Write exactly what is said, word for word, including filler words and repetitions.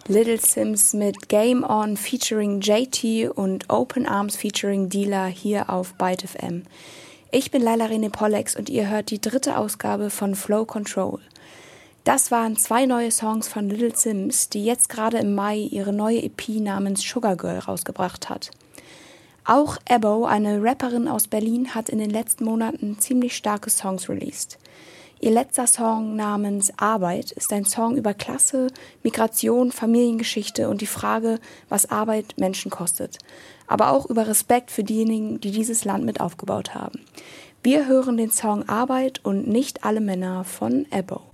Little Simz mit Game On featuring J T und Open Arms featuring Dealer hier auf Byte F M. Ich bin Laila Rene Pollex und ihr hört die dritte Ausgabe von Flow Control. Das waren zwei neue Songs von Little Simz, die jetzt gerade im Mai ihre neue E P namens Sugar Girl rausgebracht hat. Auch Ebo, eine Rapperin aus Berlin, hat in den letzten Monaten ziemlich starke Songs released. Ihr letzter Song namens Arbeit ist ein Song über Klasse, Migration, Familiengeschichte und die Frage, was Arbeit Menschen kostet. Aber auch über Respekt für diejenigen, die dieses Land mit aufgebaut haben. Wir hören den Song Arbeit und nicht alle Männer von Ebo.